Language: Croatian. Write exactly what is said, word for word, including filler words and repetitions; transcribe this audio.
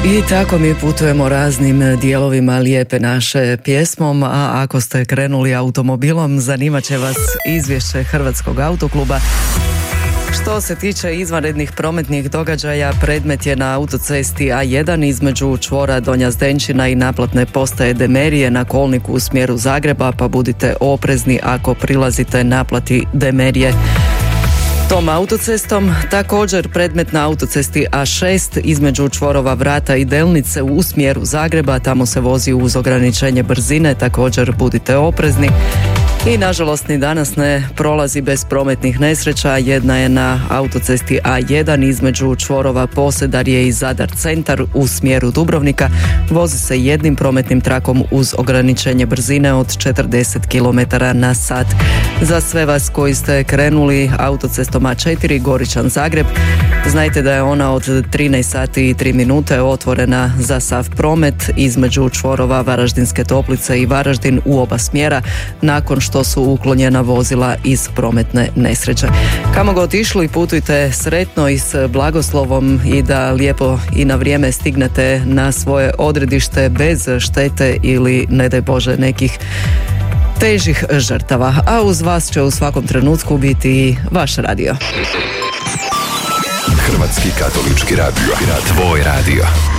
I tako mi putujemo raznim dijelovima lijepe naše pjesmom, a ako ste krenuli automobilom, zanimat će vas izvješće Hrvatskog autokluba. Što se tiče izvanrednih prometnih događaja, predmet je na autocesti A jedan između čvora Donja Zdenčina i naplatne postaje Demerije na kolniku u smjeru Zagreba, pa budite oprezni ako prilazite naplati Demerije. Tom autocestom također predmet na autocesti A šest između čvorova Vrata i Delnice u smjeru Zagreba, tamo se vozi uz ograničenje brzine, također budite oprezni. I nažalost ni danas ne prolazi bez prometnih nesreća. Jedna je na autocesti A jedan između čvorova Posedarje i Zadar Centar u smjeru Dubrovnika. Vozi se jednim prometnim trakom uz ograničenje brzine od četrdeset kilometara na sat. Za sve vas koji ste krenuli autocestom A četiri Goričan Zagreb, znajte da je ona od trinaest sati i tri minute otvorena za sav promet između čvorova Varaždinske Toplice i Varaždin u oba smjera, nakon što su uklonjena vozila iz prometne nesreće. Kamo god išli, putujte sretno i s blagoslovom i da lijepo i na vrijeme stignete na svoje odredište bez štete ili, ne daj Bože, nekih težih žrtava. A uz vas će u svakom trenutku biti i vaš radio. Hrvatski katolički radio. Tvoj radio.